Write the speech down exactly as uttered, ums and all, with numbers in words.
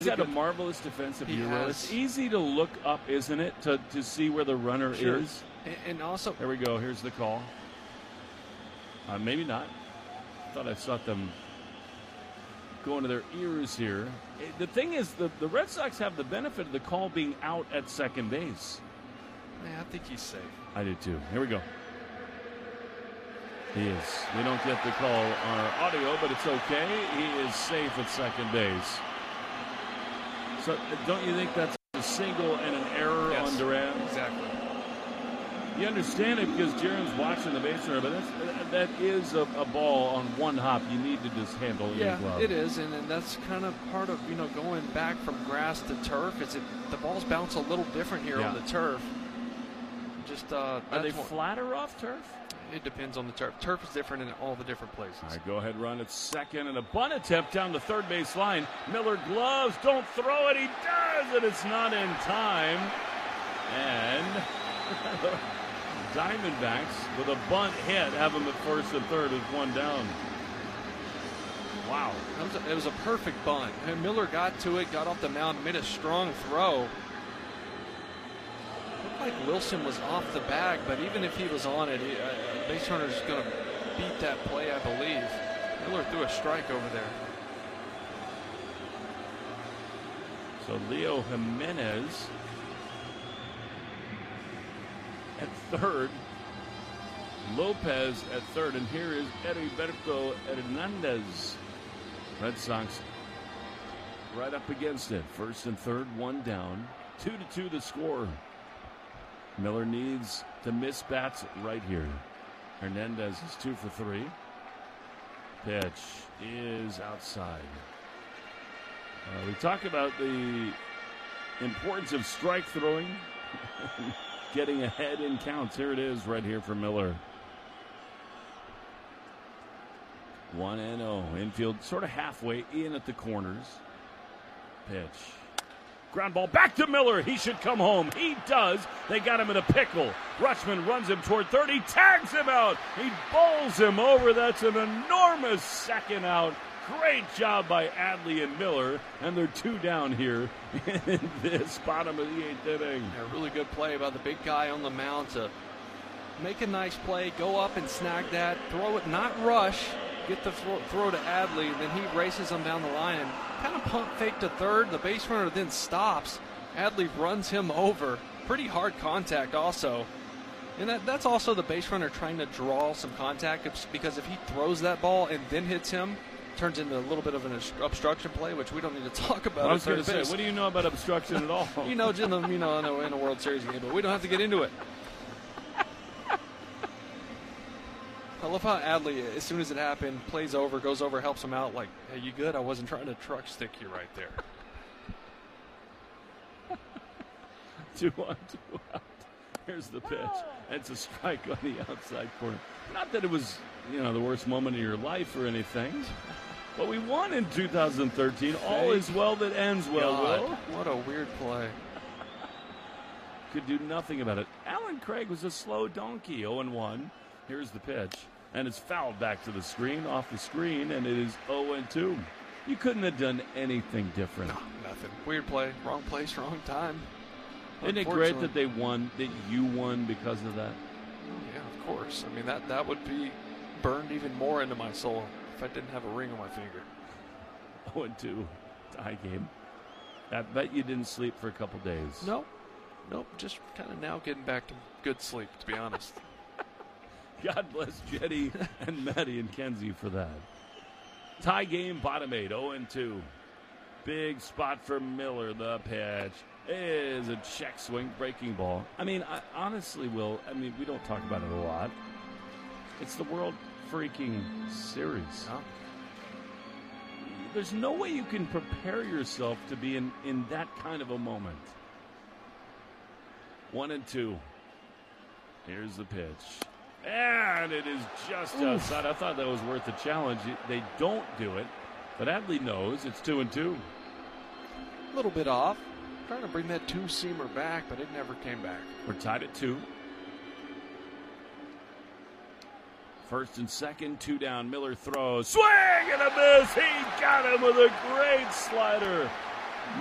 He's got a marvelous defensive He hero. has. It's easy to look up, isn't it, to, to see where the runner Sure. is? And, and also, There we go. Here's the call. Uh, maybe not. Thought I saw them going to their ears here. It- the thing is, the, the Red Sox have the benefit of the call being out at second base. man, I think he's safe. I do too. Here we go. He is. We don't get the call on our audio, but it's okay. He is safe at second base. So uh, don't you think that's a single and an error Yes, on Duran? Exactly. You understand it because Jaron's watching the base runner, but that's, that is a, a ball on one hop. You need to just handle it in Yeah, your glove. it is, and, and that's kind of part of, you know, going back from grass to turf. Is it the balls bounce a little different here Yeah. on the turf? Just uh, Are that's they what- flatter off turf? It depends on the turf. Turf is different in all the different places. All right, go ahead, run at second, and a bunt attempt down the third base line. Miller gloves, don't throw it. He does, and it's not in time. And the Diamondbacks, with a bunt hit, have him at first and third with one down. Wow. That was a, it was a perfect bunt. And Miller got to it, got off the mound, made a strong throw. Looked like Wilson was off the bag, but even if he was on it, he, uh, base runner's going to beat that play, I believe. Miller threw a strike over there. So Leo Jimenez at third, Lopez at third, and here is Heriberto Hernandez. Red Sox right up against it. First and third, one down. Two to two the score. Miller needs to miss bats right here. Hernandez is two for three. Pitch is outside. Uh, we talk about the importance of strike throwing, getting ahead in counts. Here it is right here for Miller. one and oh. Infield sort of halfway in at the corners. Pitch. Ground ball back to Miller. He should come home. He does. They got him in a pickle. Rutschman runs him toward third. He tags him out. He bowls him over. That's an enormous second out. Great job by Adley and Miller. And they're two down here in this bottom of the eighth inning. A really good play by the big guy on the mound to make a nice play, go up and snag that, throw it, not rush, get the throw, throw to Adley, then he races him down the line and kind of pump fake to third. The base runner then stops. Adley runs him over. Pretty hard contact also. And that, that's also the base runner trying to draw some contact, because if he throws that ball and then hits him, turns into a little bit of an obstruction play, which we don't need to talk about. I was at going to third say, base. what do you know about obstruction at all? You know, in a, you know, in a, in a World Series game, but we don't have to get into it. I love how Adley, as soon as it happened, plays over, goes over, helps him out. Like, hey, you good? I wasn't trying to truck stick you right there. Two on, two out. Here's the pitch. It's a strike on the outside corner. Not that it was, you know, the worst moment of your life or anything, but we won in two thousand thirteen. All Thank is well that ends well, God, Will. what a weird play. Could do nothing about it. Alan Craig was a slow donkey. oh and one. Here's the pitch. And it's fouled back to the screen, off the screen, and it is oh and two. You couldn't have done anything different. No, nothing. Weird play. Wrong place, wrong time. Isn't it great that they won, that you won because of that? Yeah, of course. I mean, that, that would be burned even more into my soul if I didn't have a ring on my finger. oh and two. Tie game. I bet you didn't sleep for a couple days. Nope. Nope. Just kind of now getting back to good sleep, to be honest. God bless Jetty and Maddie and Kenzie for that. Tie game, bottom eight, oh and two. Big spot for Miller. The pitch is a check swing, breaking ball. I mean, I, honestly, Will, I mean, we don't talk about it a lot. It's the World freaking Series. Huh? There's no way you can prepare yourself to be in, in that kind of a moment. One and two. Here's the pitch. And it is just Oof. outside. I thought that was worth a challenge. They don't do it, but Adley knows it's two and two. A little bit off. Trying to bring that two-seamer back, but it never came back. We're tied at two. First and second, two down. Miller throws. Swing and a miss. He got him with a great slider.